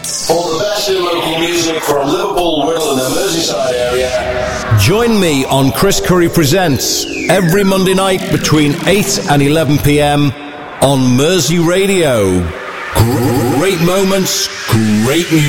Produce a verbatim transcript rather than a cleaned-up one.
For the best in local music from Liverpool, Wirral and the Merseyside area. Join me on Chris Curry Presents every Monday night between eight and eleven p.m. on Mersey Radio. Great moments, great music.